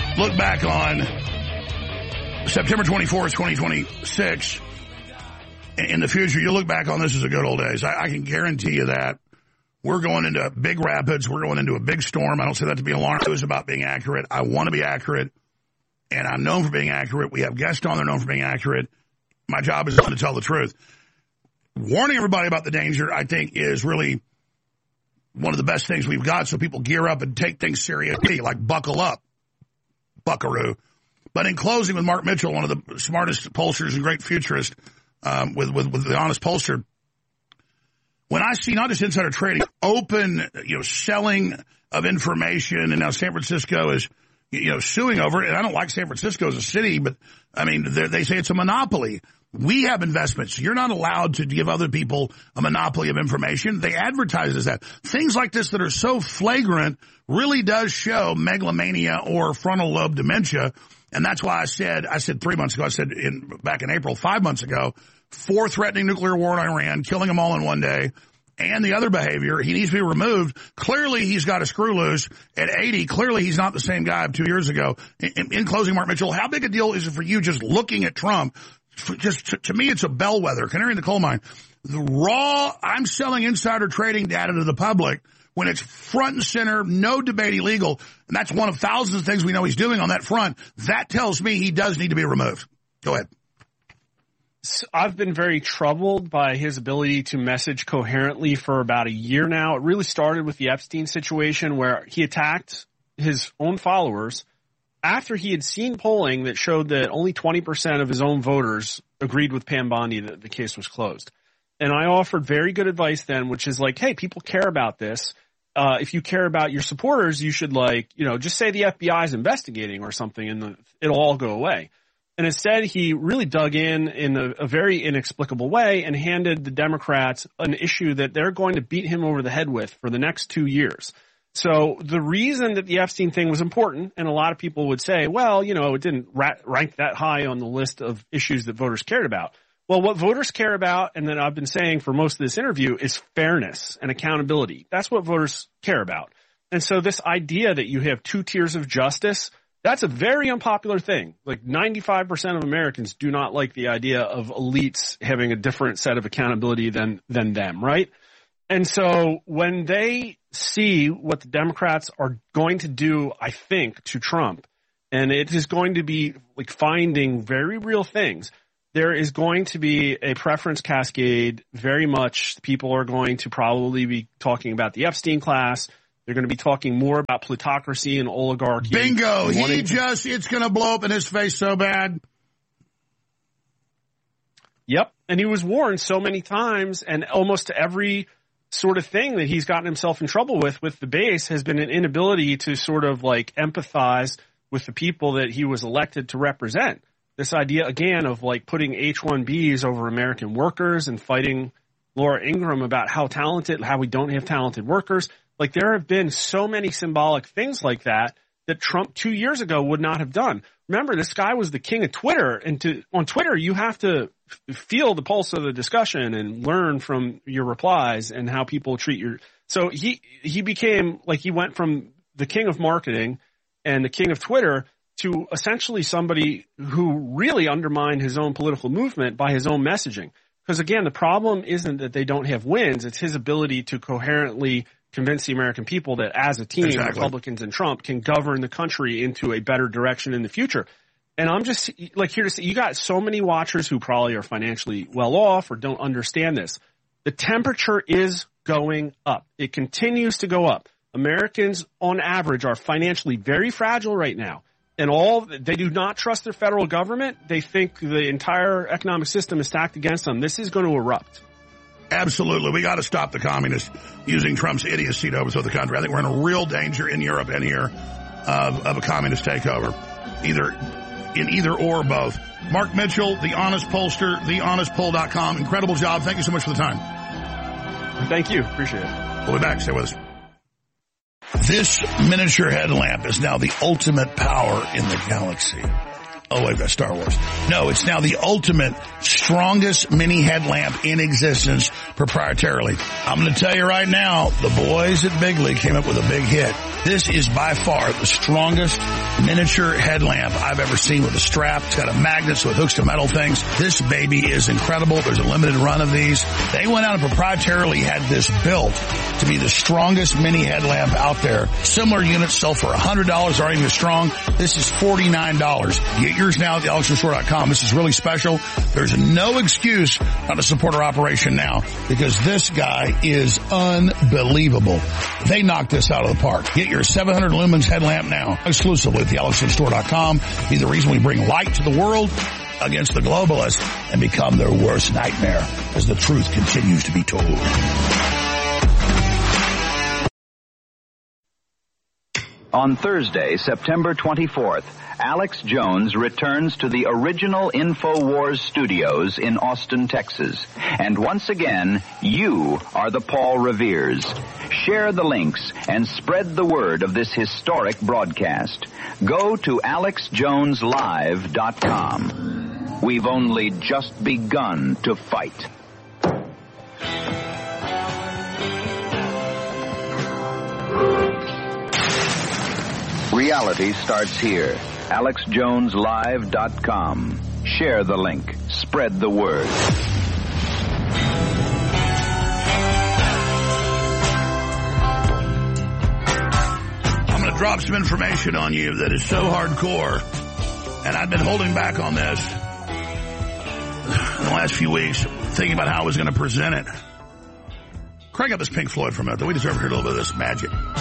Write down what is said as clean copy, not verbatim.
look back on September 24th, 2026, in the future, you'll look back on this as a good old days. I can guarantee you that. We're going into big rapids. We're going into a big storm. I don't say that to be alarmed. It was about being accurate. I want to be accurate, and I'm known for being accurate. We have guests on that are known for being accurate. My job is to tell the truth. Warning everybody about the danger, I think, is really one of the best things we've got, so people gear up and take things seriously, like buckle up, buckaroo. But in closing with Mark Mitchell, one of the smartest pollsters and great futurist, with the Honest Pollster, when I see not just insider trading, open, selling of information, and now San Francisco is, suing over it, and I don't like San Francisco as a city, but, I mean, they say it's a monopoly. We have investments. You're not allowed to give other people a monopoly of information. They advertise as that. Things like this that are so flagrant really does show megalomania or frontal lobe dementia. And that's why I said 3 months ago, back in April, 5 months ago, 4 threatening nuclear war in Iran, killing them all in one day, and the other behavior, he needs to be removed. Clearly, he's got a screw loose at 80. Clearly, he's not the same guy of 2 years ago. In closing, Mark Mitchell, how big a deal is it for you just looking at Trump? To me, it's a bellwether, canary in the coal mine. I'm selling insider trading data to the public when it's front and center, no debate illegal, and that's one of thousands of things we know he's doing on that front. That tells me he does need to be removed. Go ahead. So I've been very troubled by his ability to message coherently for about a year now. It really started with the Epstein situation where he attacked his own followers after he had seen polling that showed that only 20% of his own voters agreed with Pam Bondi that the case was closed. And I offered very good advice then, which is like, hey, people care about this. If you care about your supporters, you should just say the FBI is investigating or something and it'll all go away. And instead, he really dug in a very inexplicable way and handed the Democrats an issue that they're going to beat him over the head with for the next 2 years. So the reason that the Epstein thing was important, and a lot of people would say, well, it didn't rank that high on the list of issues that voters cared about. Well, what voters care about, and that I've been saying for most of this interview, is fairness and accountability. That's what voters care about. And so this idea that you have 2 tiers of justice, that's a very unpopular thing. Like 95% of Americans do not like the idea of elites having a different set of accountability than them, right? And so when they see what the Democrats are going to do, I think, to Trump, and it is going to be like finding very real things, there is going to be a preference cascade. Very much people are going to probably be talking about the Epstein class. They're going to be talking more about plutocracy and oligarchy. Bingo. It's going to blow up in his face so bad. Yep. And he was warned so many times, and almost every sort of thing that he's gotten himself in trouble with the base has been an inability to sort of like empathize with the people that he was elected to represent. This idea, again, of like putting H-1Bs over American workers and fighting Laura Ingraham about how we don't have talented workers. Like there have been so many symbolic things like that Trump 2 years ago would not have done. Remember, this guy was the king of Twitter, and on Twitter you have to feel the pulse of the discussion and learn from your replies and how people treat your. So he became like he went from the king of marketing and the king of Twitter to essentially somebody who really undermined his own political movement by his own messaging. Because again, the problem isn't that they don't have wins; it's his ability to coherently convince the American people that as a team, exactly, Republicans and Trump can govern the country into a better direction in the future. And I'm just like here to say, you got so many watchers who probably are financially well off or don't understand this. The temperature is going up. It continues to go up. Americans on average are financially very fragile right now. And they do not trust their federal government. They think the entire economic system is stacked against them. This is going to erupt. Absolutely. We got to stop the communists using Trump's idiocy to overthrow the country. I think we're in a real danger in Europe and here of a communist takeover, either or both. Mark Mitchell, The Honest Pollster, thehonestpoll.com. Incredible job. Thank you so much for the time. Thank you. Appreciate it. We'll be back. Stay with us. This miniature headlamp is now the ultimate power in the galaxy. Oh, wait, that's Star Wars. No, it's now the ultimate, strongest mini headlamp in existence proprietarily. I'm going to tell you right now, the boys at Bigley came up with a big hit. This is by far the strongest miniature headlamp I've ever seen with a strap. It's got a magnet so it hooks to metal things. This baby is incredible. There's a limited run of these. They went out and proprietarily had this built to be the strongest mini headlamp out there. Similar units sell for $100, aren't even as strong. This is $49. Get yours now at thealexstore.com. This is really special. There's no excuse not to support our operation now because this guy is unbelievable. They knocked this out of the park. Get your 700 lumens headlamp now exclusively at thealexstore.com. Be the reason we bring light to the world against the globalists and become their worst nightmare as the truth continues to be told. On Thursday, September 24th, Alex Jones returns to the original InfoWars studios in Austin, Texas. And once again, you are the Paul Reveres. Share the links and spread the word of this historic broadcast. Go to AlexJonesLive.com. We've only just begun to fight. Reality starts here. AlexJonesLive.com. Share the link. Spread the word. I'm going to drop some information on you that is so hardcore, and I've been holding back on this in the last few weeks, thinking about how I was going to present it. Crank up this Pink Floyd for a minute, though. We deserve to hear a little bit of this magic.